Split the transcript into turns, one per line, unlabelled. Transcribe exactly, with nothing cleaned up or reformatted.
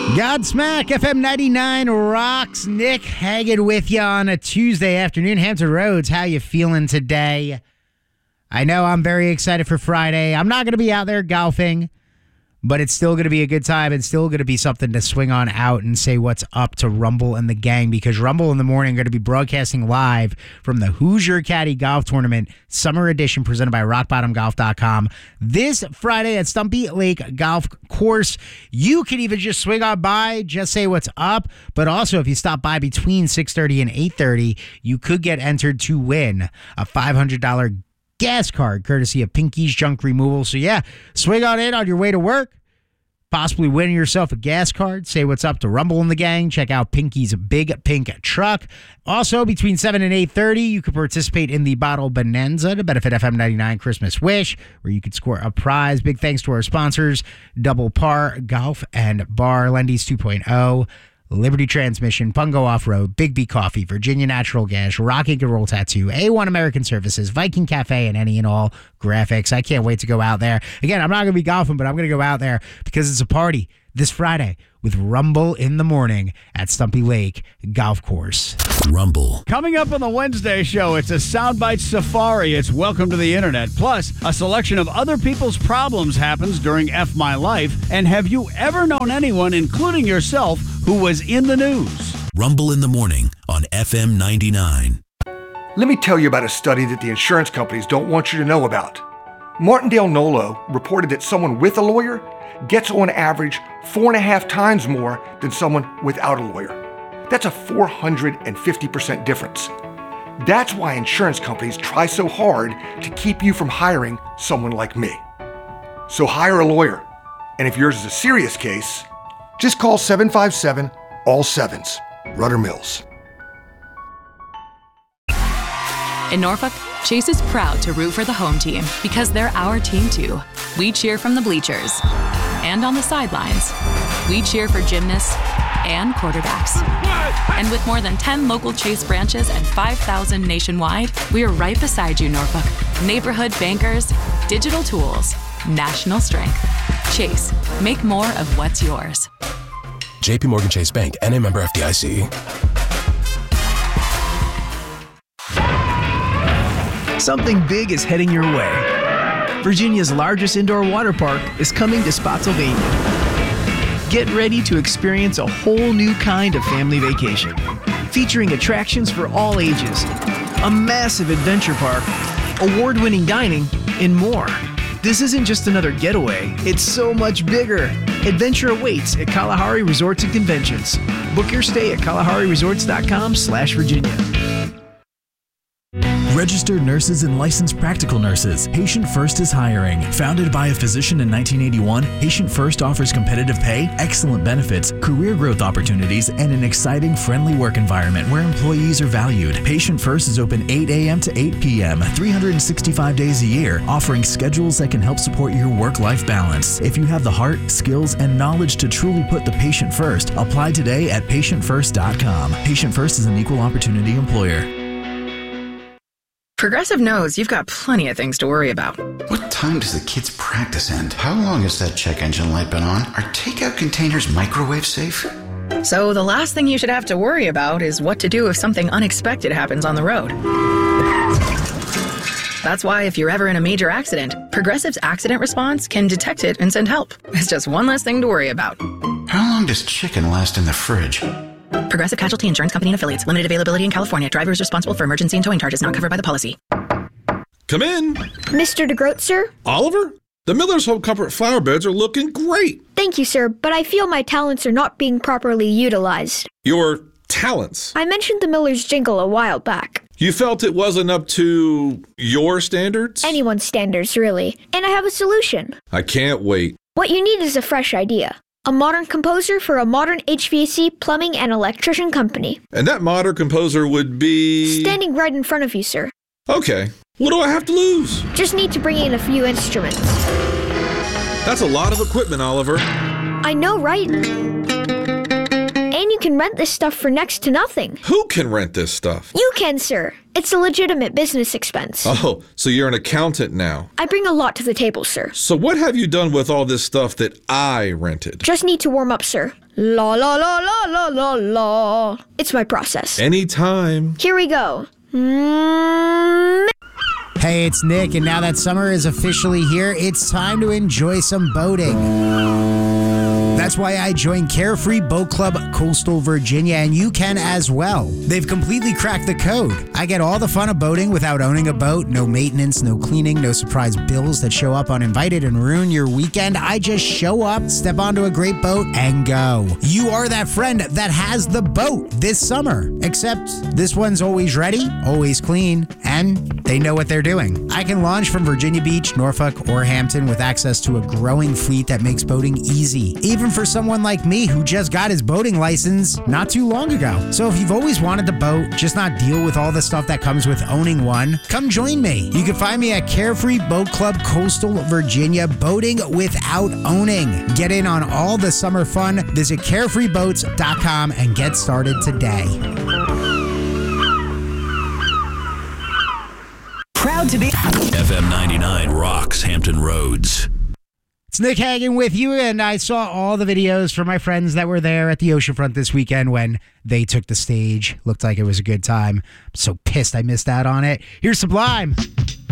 Godsmack, F M ninety-nine rocks. Nick Hagan with you on a Tuesday afternoon. Hampton Roads, how you feeling today? I know I'm very excited for Friday. I'm not going to be out there golfing, but it's still going to be a good time. It's still going to be something to swing on out and say what's up to Rumble and the gang, because Rumble in the Morning are going to be broadcasting live from the Hoosier Caddy Golf Tournament Summer Edition presented by rock bottom golf dot com this Friday at Stumpy Lake Golf Course. You can even just swing on by, just say what's up, but also if you stop by between six thirty and eight thirty, you could get entered to win a five hundred dollars gas card courtesy of Pinky's Junk Removal. So yeah, swing on in on your way to work, possibly win yourself a gas card. Say what's up to Rumble and the gang. Check out Pinky's Big Pink Truck. Also, between seven and eight thirty, you can participate in the Bottle Bonanza to benefit F M ninety-nine Christmas Wish, where you could score a prize. Big thanks to our sponsors, Double Par Golf and Bar, Lendy's two point oh, Liberty Transmission, Pungo Off-Road, Big B Coffee, Virginia Natural Gas, Rock and Roll Tattoo, A one American Services, Viking Cafe, and any and all graphics. I can't wait to go out there. Again, I'm not going to be golfing, but I'm going to go out there because it's a party this Friday with Rumble in the Morning at Stumpy Lake Golf Course.
Rumble.
Coming up on the Wednesday show, it's a soundbite safari. It's Welcome to the Internet. Plus, a selection of other people's problems happens during F My Life. And have you ever known anyone, including yourself, who was in the news?
Rumble in the Morning on F M ninety-nine.
Let me tell you about a study that the insurance companies don't want you to know about. Martindale Nolo reported that someone with a lawyer gets on average four and a half times more than someone without a lawyer. That's a four hundred fifty percent difference. That's why insurance companies try so hard to keep you from hiring someone like me. So hire a lawyer. And if yours is a serious case, just call seven five seven, all sevens. Rudder Mills.
In Norfolk, Chase is proud to root for the home team because they're our team too. We cheer from the bleachers and on the sidelines. We cheer for gymnasts and quarterbacks. And with more than ten local Chase branches and five thousand nationwide, we are right beside you, Norfolk. Neighborhood bankers, digital tools, national strength. Chase, make more of what's yours.
J P Morgan Chase Bank, N A member F D I C.
Something big is heading your way. Virginia's largest indoor water park is coming to Spotsylvania. Get ready to experience a whole new kind of family vacation, featuring attractions for all ages, a massive adventure park, award-winning dining, and more. This isn't just another getaway, it's so much bigger. Adventure awaits at Kalahari Resorts and Conventions. Book your stay at kalahari resorts dot com slash Virginia.
Registered nurses and licensed practical nurses, Patient First is hiring. Founded by a physician in nineteen eighty-one, Patient First offers competitive pay, excellent benefits, career growth opportunities, and an exciting, friendly work environment where employees are valued. Patient First is open eight a.m. to eight p.m., three hundred sixty-five days a year, offering schedules that can help support your work-life balance. If you have the heart, skills, and knowledge to truly put the patient first, apply today at patient first dot com. Patient First is an equal opportunity employer.
Progressive knows you've got plenty of things to worry about.
What time does the kids' practice end? How long has that check engine light been on? Are takeout containers microwave safe?
So the last thing you should have to worry about is what to do if something unexpected happens on the road. That's why if you're ever in a major accident, Progressive's accident response can detect it and send help. It's just one less thing to worry about.
How long does chicken last in the fridge?
Progressive Casualty Insurance Company and Affiliates. Limited availability in California. Driver is responsible for emergency and towing charges not covered by the policy.
Come in.
Mister DeGroat, sir?
Oliver? The Miller's Home Comfort flower beds are looking great.
Thank you, sir, but I feel my talents are not being properly utilized.
Your talents?
I mentioned the Miller's jingle a while back.
You felt it wasn't up to your standards?
Anyone's standards, really. And I have a solution.
I can't wait.
What you need is a fresh idea. A modern composer for a modern H V A C, plumbing, and electrician company.
And that modern composer would be...
Standing right in front of you, sir.
Okay. What do I have to lose?
Just need to bring in a few instruments.
That's a lot of equipment, Oliver.
I know, right? And you can rent this stuff for next to nothing.
Who can rent this stuff?
You can, sir. It's a legitimate business expense.
Oh, so you're an accountant now.
I bring a lot to the table, sir.
So what have you done with all this stuff that I rented?
Just need to warm up, sir. La la la la la la la. It's my process.
Anytime.
Here we go. Mm.
Hey, it's Nick, and now that summer is officially here, it's time to enjoy some boating. That's why I joined Carefree Boat Club Coastal Virginia, and you can as well. They've completely cracked the code. I get all the fun of boating without owning a boat. No maintenance, no cleaning, no surprise bills that show up uninvited and ruin your weekend. I just show up, step onto a great boat, and go. You are that friend that has the boat this summer. Except this one's always ready, always clean, and they know what they're doing. I can launch from Virginia Beach, Norfolk, or Hampton with access to a growing fleet that makes boating easy, even for someone like me who just got his boating license not too long ago. So if you've always wanted to boat, just not deal with all the stuff that comes with owning one, come join me. You can find me at Carefree Boat Club Coastal Virginia, boating without owning. Get in on all the summer fun. Visit carefree boats dot com and get started today.
Proud to be
F M ninety-nine rocks Hampton Roads.
It's Nick Hagan with you, and I saw all the videos from my friends that were there at the oceanfront this weekend when they took the stage. Looked like it was a good time. I'm so pissed I missed out on it. Here's Sublime.